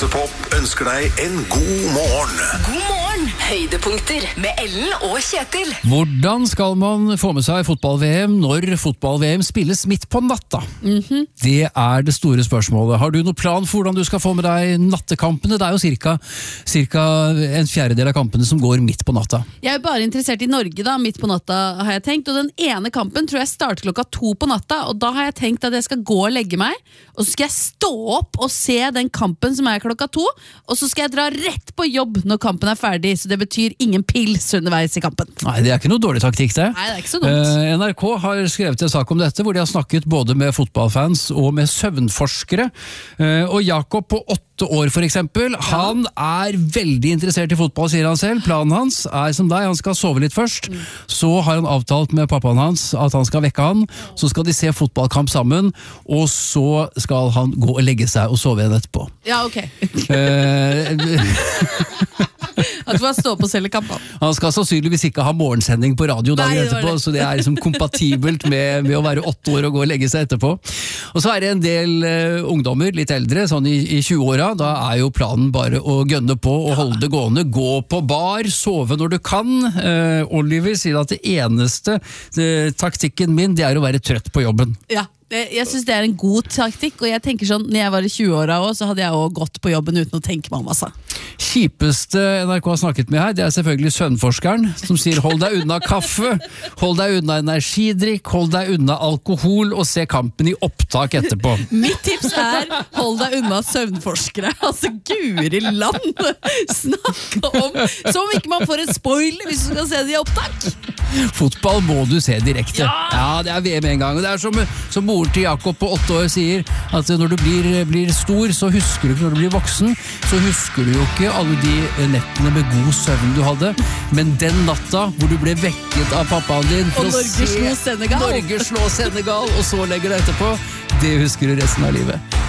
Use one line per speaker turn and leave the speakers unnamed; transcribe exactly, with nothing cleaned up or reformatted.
Lottepop ønsker deg en god morgen.
God morgen, høydepunkter med Ellen og Kjetil.
Hvordan skal man få med seg fotball-V M når fotball-V M spilles midt på natta?
Mm-hmm.
Det er det store spørsmålet. Har du noen plan for hvordan du skal få med deg nattekampene? Det er jo cirka, cirka en fjerdedel av kampene som går midt på natta.
Jeg er bare interessert i Norge da, midt på natta har jeg tenkt, og den ene kampen tror jeg starter klokka to på natta, og da har jeg tenkt at jeg skal gå og legge meg, og så skal jeg stå opp og se den kampen som er klokka to, og så skal jeg dra rett på jobb når kampen er ferdig, så det betyr ingen pils underveis i kampen.
Nei, det er ikke noe dårlig taktikk det.
Nei, det er ikke så dumt.
Eh, N R K har skrevet en sak om dette, hvor de har snakket både med fotballfans og med søvnforskere, eh, og Jakob på åtte år for eksempel, ja. Han er veldig interessert i fotball, sier han selv. Planen hans er som deg, han skal sove litt først, mm. så har han avtalt med pappaen hans at han skal vekke han, så skal de se fotballkamp sammen, og så skal han gå og legge seg og sove igjen etterpå.
Ja, ok. At du var stå på selgekampen.
Han skal sannsynligvis ikke ha morgensending på radio dagen
Nei,
etterpå, det. Så det er liksom kompatibelt med, med å være åtte år og gå og legge seg etterpå. Og så er det en del uh, ungdommer, litt eldre, sånn i, i tjue-åra, da er jo planen bare å gønne på og holde det gående, gå på bar, sove når du kan. Uh, Oliver sier at det eneste uh, taktikken min, det er å være trøtt på jobben.
Ja. Jeg synes det er en god taktikk, og jeg tenker sånn, når jeg var i tjue-åra også, så hadde jeg også gått på jobben uten å tenke meg om, altså.
Kjipeste N R K har snakket med her, det er selvfølgelig søvnforskeren, som sier hold deg unna kaffe, hold deg unna energidrikk, hold deg unna alkohol, og se kampen i opptak etterpå.
Mitt tips er, hold deg unna søvnforskere. Altså, Guri land! Snakke om, som om ikke man får et spoiler hvis du skal se det i opptak.
Fotball må du se direkte.
Ja,
ja det er V M en gang, og det er som, som moren til Jakob på åtte år sier, at når du blir, blir stor, så husker du ikke, når du blir voksen, så husker du jo ikke alle de nettene med god søvn du hadde, men den natta hvor du ble vekket av pappaen din for
og
å
Norge
se
slå Senegal.
Norge slå Senegal, og så legger deg etterpå, det husker du resten av livet.